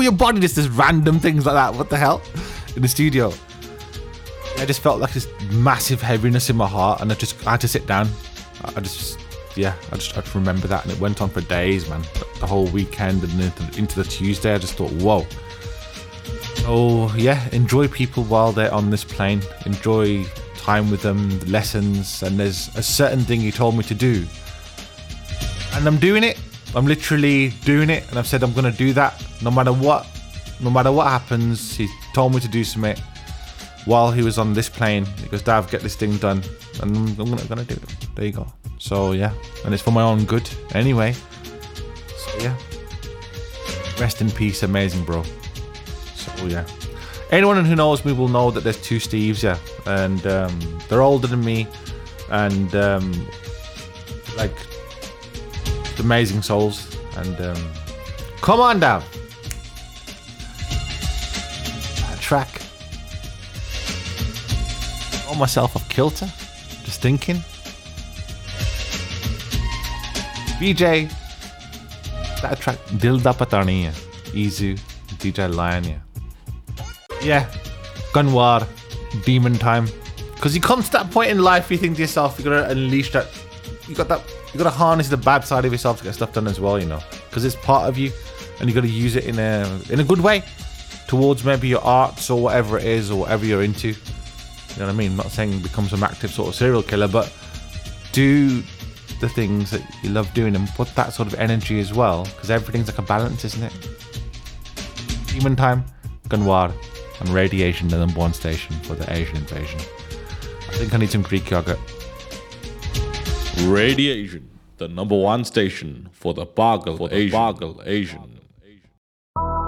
your body just does random things like that. What the hell? In the studio. I just felt like this massive heaviness in my heart, and I had to sit down. I just remember that, and it went on for days, man. The whole weekend and into the Tuesday, I just thought, whoa. So yeah, enjoy people while they're on this plane. Enjoy time with them, the lessons, and there's a certain thing he told me to do, and I'm doing it. I'm literally doing it, and I've said I'm gonna do that no matter what happens. He told me to do something while he was on this plane. He goes, Dav, get this thing done, and I'm gonna do it. There you go. So yeah, and it's for my own good anyway. So yeah, rest in peace, amazing bro. So yeah, anyone who knows me will know that there's two Steves, yeah, and they're older than me, and like amazing souls. And come on down. That track. Got myself off kilter, just thinking. BJ, that track Dil Da Pata Nahi Hai, Izu, DJ Lion, yeah, Gunwar, Demon Time. Because you come to that point in life, you think to yourself, you gotta unleash that. You gotta harness the bad side of yourself to get stuff done as well, you know. Because it's part of you, and you gotta use it in a good way towards maybe your arts or whatever it is, or whatever you're into. You know what I mean? I'm not saying become some active sort of serial killer, but do the things that you love doing and put that sort of energy as well, because everything's like a balance, isn't it? Demon Time, Gunwar, and Radiation, the #1 station for the Asian invasion. I think I need some Greek yogurt. Radiation, the #1 station for the Bargal Asian.